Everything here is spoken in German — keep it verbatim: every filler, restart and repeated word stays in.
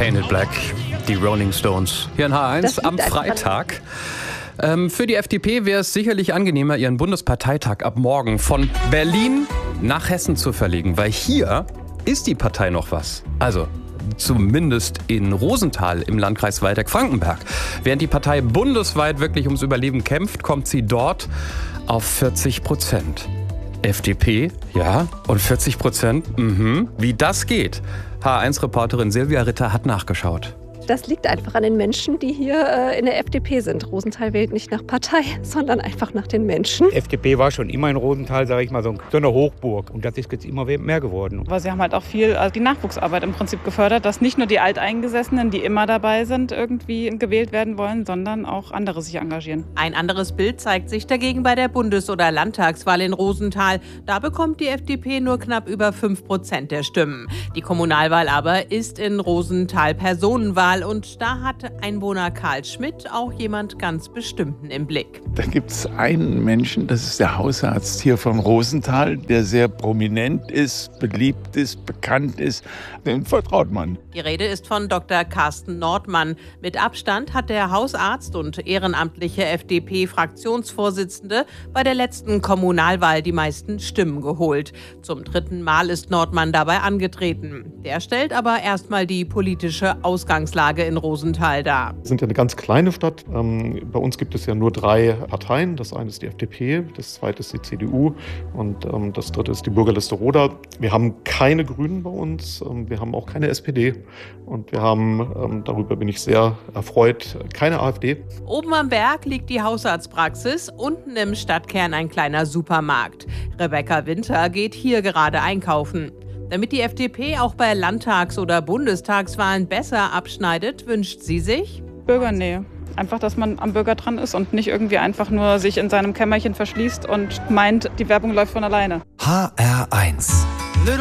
Painted Black, die Rolling Stones. Hier in H eins am Freitag. Ähm, für die F D P wäre es sicherlich angenehmer, ihren Bundesparteitag ab morgen von Berlin nach Hessen zu verlegen, weil hier ist die Partei noch was. Also zumindest in Rosenthal im Landkreis Waldeck-Frankenberg. Während die Partei bundesweit wirklich ums Überleben kämpft, kommt sie dort auf vierzig Prozent. F D P, ja, und vierzig Prozent, mhm. Wie das geht? H eins-Reporterin Silvia Ritter hat nachgeschaut. Das liegt einfach an den Menschen, die hier äh, in der F D P sind. Rosenthal wählt nicht nach Partei, sondern einfach nach den Menschen. Die F D P war schon immer in Rosenthal, sage ich mal, so eine Hochburg. Und das ist jetzt immer mehr geworden. Aber sie haben halt auch viel also die Nachwuchsarbeit im Prinzip gefördert, dass nicht nur die Alteingesessenen, die immer dabei sind, irgendwie gewählt werden wollen, sondern auch andere sich engagieren. Ein anderes Bild zeigt sich dagegen bei der Bundes- oder Landtagswahl in Rosenthal. Da bekommt die F D P nur knapp über fünf Prozent der Stimmen. Die Kommunalwahl aber ist in Rosenthal Personenwahl. Und da hatte Einwohner Karl Schmidt auch jemand ganz Bestimmten im Blick. Da gibt es einen Menschen, das ist der Hausarzt hier von Rosenthal, der sehr prominent ist, beliebt ist, bekannt ist. Den vertraut man. Die Rede ist von Doktor Carsten Nordmann. Mit Abstand hat der Hausarzt und ehrenamtliche F D P-Fraktionsvorsitzende bei der letzten Kommunalwahl die meisten Stimmen geholt. Zum dritten Mal ist Nordmann dabei angetreten. Der stellt aber erstmal die politische Ausgangslage in Rosenthal dar. Wir sind ja eine ganz kleine Stadt. Ähm, bei uns gibt es ja nur drei Parteien. Das eine ist die F D P, das zweite ist die C D U und ähm, das dritte ist die Bürgerliste Roda. Wir haben keine Grünen bei uns, ähm, wir haben auch keine S P D und wir haben, ähm, darüber bin ich sehr erfreut, keine AfD. Oben am Berg liegt die Hausarztpraxis, unten im Stadtkern ein kleiner Supermarkt. Rebecca Winter geht hier gerade einkaufen. Damit die F D P auch bei Landtags- oder Bundestagswahlen besser abschneidet, wünscht sie sich Bürgernähe. Einfach, dass man am Bürger dran ist und nicht irgendwie einfach nur sich in seinem Kämmerchen verschließt und meint, die Werbung läuft von alleine. H R eins